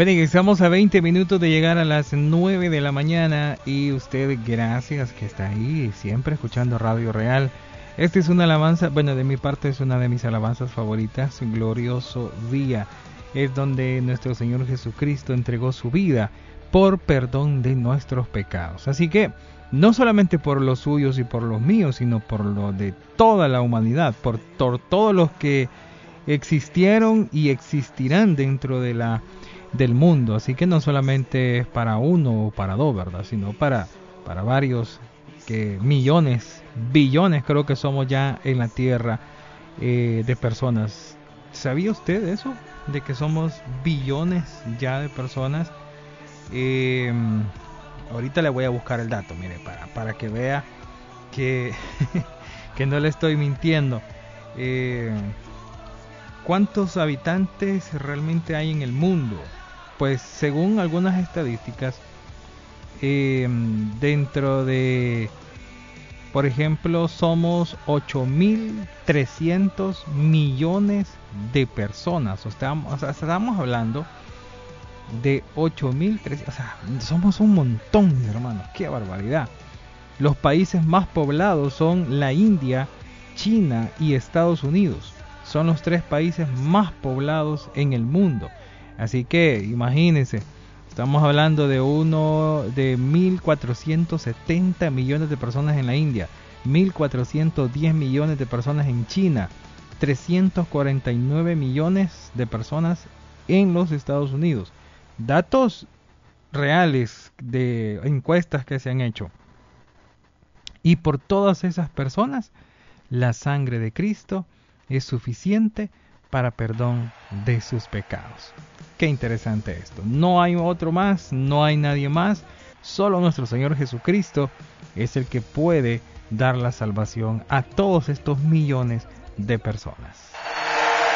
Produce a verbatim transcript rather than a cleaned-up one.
Bueno, y estamos a veinte minutos de llegar a las nueve de la mañana y usted, gracias que está ahí siempre escuchando Radio Real. Esta es una alabanza, bueno, de mi parte es una de mis alabanzas favoritas, Glorioso Día. Es donde nuestro Señor Jesucristo entregó su vida por perdón de nuestros pecados. Así que no solamente por los suyos y por los míos, sino por lo de toda la humanidad, por to- todos los que existieron y existirán dentro de la del mundo. Así que no solamente es para uno o para dos, ¿verdad? Sino para, para varios, que millones, billones creo que somos ya en la tierra eh, de personas. ¿Sabía usted eso? De que somos billones ya de personas. Eh, ahorita le voy a buscar el dato, mire, para, para que vea que, que no le estoy mintiendo. Eh, ¿Cuántos habitantes realmente hay en el mundo? Pues según algunas estadísticas, eh, dentro de, por ejemplo, somos ocho mil trescientos millones de personas. O sea, o sea, estamos hablando de ocho mil trescientos, o sea, somos un montón, mis hermanos, qué barbaridad. Los países más poblados son la India, China y Estados Unidos. Son los tres países más poblados en el mundo. Así que imagínense, estamos hablando de uno de mil cuatrocientos setenta millones de personas en la India, mil cuatrocientos diez millones de personas en China, trescientos cuarenta y nueve millones de personas en los Estados Unidos. Datos reales de encuestas que se han hecho. Y por todas esas personas, la sangre de Cristo es suficiente para perdón de sus pecados. Qué interesante esto. No hay otro más, no hay nadie más. Solo nuestro Señor Jesucristo es el que puede dar la salvación a todos estos millones de personas.